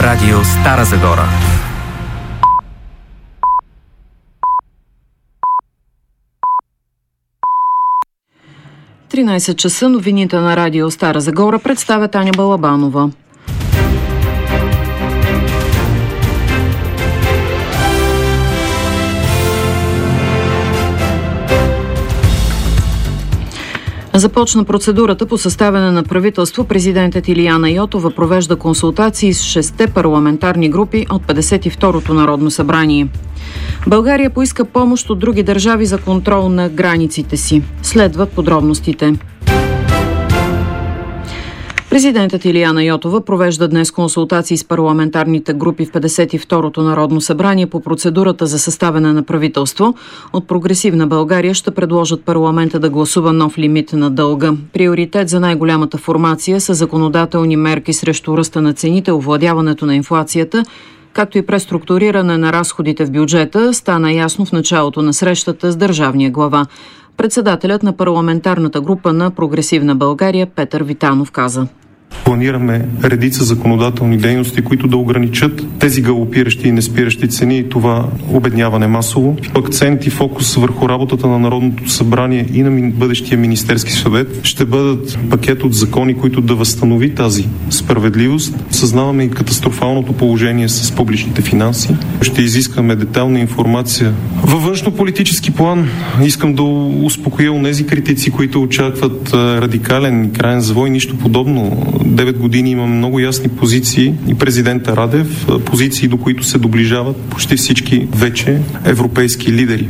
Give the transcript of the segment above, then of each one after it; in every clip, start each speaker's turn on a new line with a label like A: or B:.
A: Радио Стара Загора. – 13 часа, новините на Радио Стара Загора представя Таня Балабанова. Започна процедурата по съставяне на правителство. Президентът Илияна Йотова провежда консултации с 6 парламентарни групи от 52-то Народно събрание. България поиска помощ от други държави за контрол на границите си. Следват подробностите. Президентът Илияна Йотова провежда днес консултации с парламентарните групи в 52-то Народно събрание по процедурата за съставяне на правителство. От Прогресивна България ще предложат парламента да гласува нов лимит на дълга. Приоритет за най-голямата формация са законодателни мерки срещу ръста на цените, овладяването на инфлацията, както и преструктуриране на разходите в бюджета, стана ясно в началото на срещата с държавния глава. Председателят на парламентарната група на Прогресивна България Петър Витанов каза:
B: Планираме редица законодателни дейности, които да ограничат тези галопиращи и неспиращи цени и това обедняване масово. Акцент и фокус върху работата на Народното събрание и на бъдещия Министерски съвет ще бъдат пакет от закони, които да възстанови тази справедливост. Съзнаваме и катастрофалното положение с публичните финанси. Ще изискаме детайлна информация. Във външнополитически план искам да успокоя онези критици, които очакват радикален и краен завой. Нищо подобно. 9 години имаме много ясни позиции и президента Радев, позиции, до които се доближават почти всички вече европейски лидери.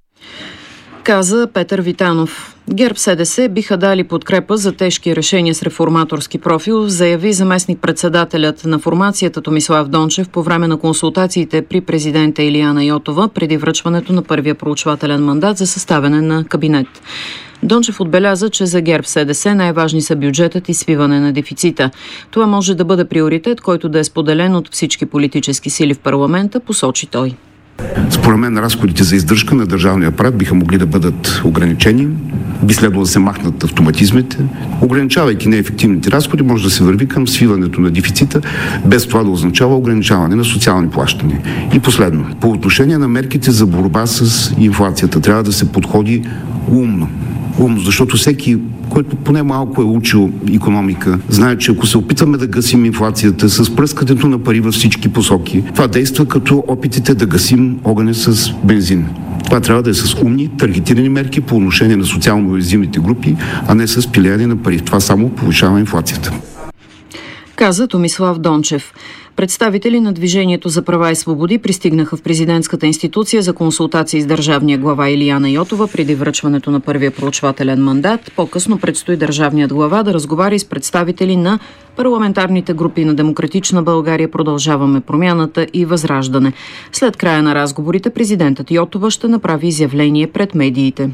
C: Каза Петър Витанов. ГЕРБ-СДС биха дали подкрепа за тежки решения с реформаторски профил, заяви заместник-председателят на формацията Томислав Дончев по време на консултациите при президента Илияна Йотова преди връчването на първия проучвателен мандат за съставяне на кабинет. Дончев отбеляза, че за ГЕРБ-СДС най-важни са бюджетът и свиване на дефицита. Това може да бъде приоритет, който да е споделен от всички политически сили в парламента, посочи той.
D: Според мен разходите за издръжка на държавния апарат биха могли да бъдат ограничени, би следвало да се махнат автоматизмите. Ограничавайки неефективните разходи, може да се върви към свиването на дефицита, без това да означава ограничаване на социални плащания. И последно, по отношение на мерките за борба с инфлацията, трябва да се подходи умно, защото всеки, който поне малко е учил икономика, знае, че ако се опитваме да гасим инфлацията с пръскането на пари във всички посоки, това действа като опитите да гасим огъня с бензин. Това трябва да е с умни, таргетирани мерки по отношение на социално уязвимите групи, а не с пилеене на пари. Това само повишава инфлацията.
C: Каза Томислав Дончев. Представители на Движението за права и свободи пристигнаха в президентската институция за консултации с държавния глава Илияна Йотова преди връчването на първия проучвателен мандат. По-късно предстои държавният глава да разговаря и с представители на парламентарните групи на Демократична България, Продължаваме промяната и Възраждане. След края на разговорите президентът Йотова ще направи изявление пред медиите.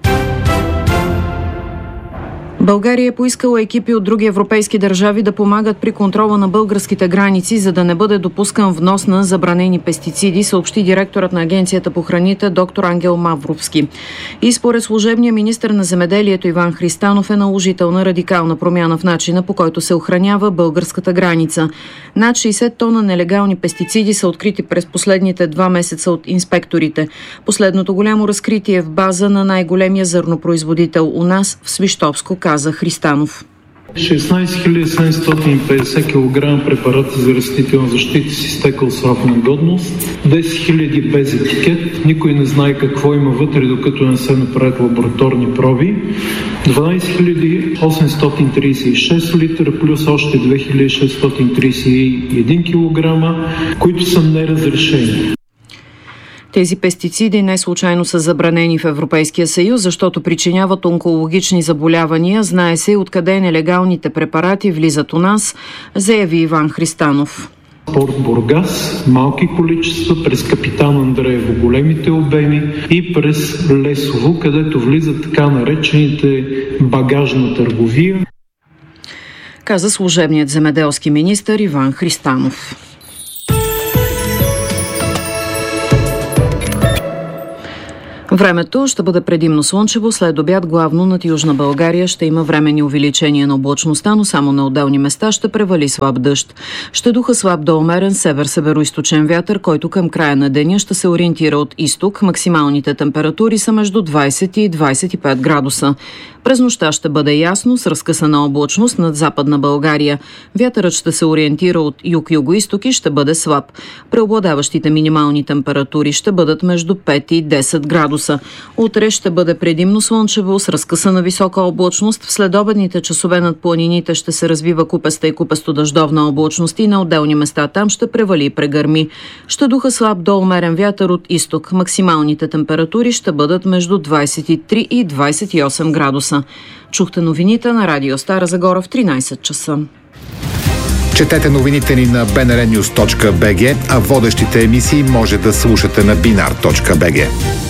C: България е поискала екипи от други европейски държави да помагат при контрола на българските граници, за да не бъде допускан внос на забранени пестициди, съобщи директорът на Агенцията по храните доктор Ангел Мавровски. И според служебния министър на земеделието Иван Христанов е наложителна радикална промяна в начина, по който се охранява българската граница. Над 60 тона нелегални пестициди са открити през последните 2 месеца от инспекторите. Последното голямо разкритие в база на най-големия зърнопроизводител у нас в Свищовско, каза Христанов.
E: 16 750 кг препарати за растителна защита с изтекъл срок на годност, 10 000 без етикет, никой не знае какво има вътре, докато не се направят лабораторни проби, 12 836 литра плюс още 2631 кг, които са неразрешени.
C: Тези пестициди не случайно са забранени в Европейския съюз, защото причиняват онкологични заболявания. Знае се откъде нелегалните препарати влизат у нас, заяви Иван Христанов.
E: Порт Бургас, малки количества, през Капитан Андреево големите обеми и през Лесово, където влизат така наречените багажна търговия.
C: Каза служебният земеделски министър Иван Христанов.
A: Времето ще бъде предимно слънчево, след обяд главно над Южна България ще има временни увеличения на облачността, но само на отделни места ще превали слаб дъжд. Ще духа слаб до умерен север-североизточен вятър, който към края на деня ще се ориентира от изток. Максималните температури са между 20 и 25 градуса. През нощта ще бъде ясно с разкъсана облачност над Западна България. Вятърът ще се ориентира от юг-югоизток и ще бъде слаб. Преобладаващите минимални температури ще бъдат между 5 и 10 градуса. Утре ще бъде предимно слънчево с разкъсана висока облачност. В следобедните часове над планините ще се развива купеста и купесто-дъждовна облачност и на отделни места там ще превали и прегърми. Ще духа слаб до умерен вятър от изток. Максималните температури ще бъдат между 23 и 28 градуса. Чухте новините на Радио Стара Загора в 13 часа.
F: Четете новините ни на bnrnews.bg, а водещите емисии може да слушате на binar.bg.